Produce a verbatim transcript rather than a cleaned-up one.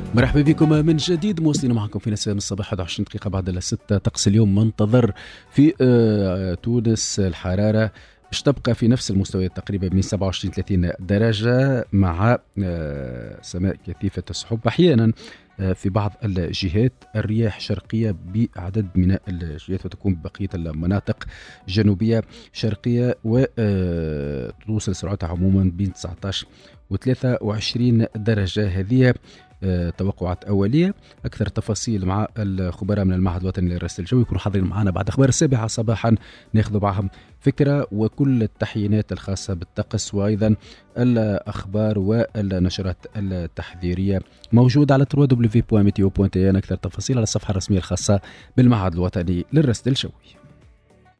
مرحبا بكم من جديد، مواصلين معكم في نساء الصباح واحد وعشرين دقيقة بعد الستة. طقس اليوم منتظر في تونس، الحرارة باش تبقى في نفس المستويات تقريبا من سبعة وعشرين ثلاثين درجة، مع سماء كثيفة السحب أحيانا في بعض الجهات. الرياح شرقية بعدد من الجهات، وتكون بقية المناطق جنوبية شرقية، وتوصل سرعتها عموما بين تسعة عشر و ثلاثة وعشرين درجة. هذه توقعات أولية. أكثر تفاصيل مع الخبراء من المعهد الوطني للرصد الجوي، يكونوا حاضرين معنا بعد أخبار السابعة صباحا، ناخذ معهم فكرة وكل التحيينات الخاصة بالطقس، وأيضا الأخبار والنشرات التحذيرية موجودة على دبليو دبليو دبليو دوت ميتيو دوت إيه. أكثر تفاصيل على الصفحة الرسمية الخاصة بالمعهد الوطني للرصد الجوي.